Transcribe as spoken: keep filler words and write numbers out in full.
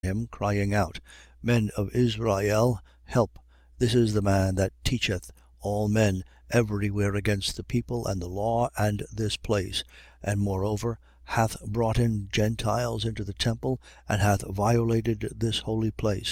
him, crying out: Men of Israel, help: this is the man that teacheth all men every where against the people and the law and this place: and moreover hath brought in Gentiles into the temple and hath violated this holy place.